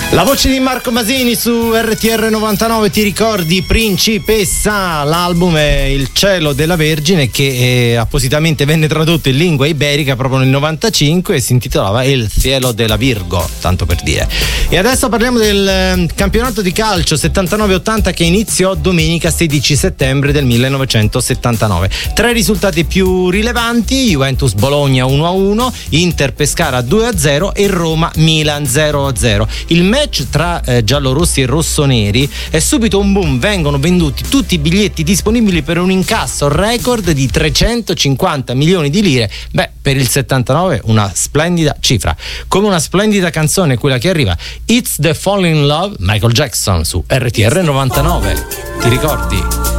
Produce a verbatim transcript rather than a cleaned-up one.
La voce di Marco Masini su R T R novantanove. Ti ricordi Principessa? L'album è Il cielo della Vergine, che eh, appositamente venne tradotto in lingua iberica proprio nel novantacinque e si intitolava Il cielo della Virgo, tanto per dire. E adesso parliamo del eh, campionato di calcio settantanove ottanta che iniziò domenica sedici settembre del millenovecentosettantanove. Tre risultati più rilevanti: Juventus Bologna uno a uno, Inter Pescara due a zero e Roma Milan zero a zero. Il match tra eh, giallorossi e rossoneri è subito un boom, vengono venduti tutti i biglietti disponibili per un incasso record di trecentocinquanta milioni di lire. Beh, per il settantanove una splendida cifra. Come una splendida canzone quella che arriva, It's the Fall in Love, Michael Jackson su R T R novantanove. Ti ricordi?